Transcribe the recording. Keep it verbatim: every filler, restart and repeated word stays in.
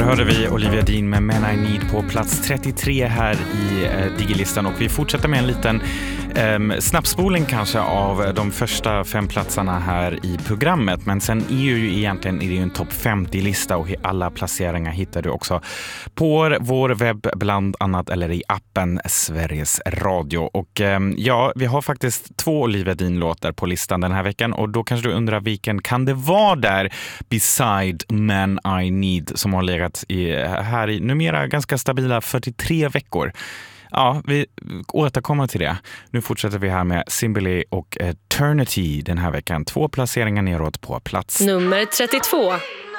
hörde vi Olivia Dean med Men I Need på plats trettiotre här i eh, Digilistan, och vi fortsätter med en liten eh, snabbspoling kanske av de första fem platserna här i programmet, men sen är ju egentligen är det ju en topp femtio-lista och alla placeringar hittar du också på vår webb bland annat, eller i appen Sveriges Radio. Och eh, ja, vi har faktiskt två Olivia Dean-låtar på listan den här veckan, och då kanske du undrar vilken kan det vara där beside Men I Need som har legat i, här i numera ganska stabila fyrtiotre veckor. Ja, vi återkommer till det. Nu fortsätter vi här med Simbili och Eternity den här veckan. Två placeringar neråt på plats nummer trettiotvå.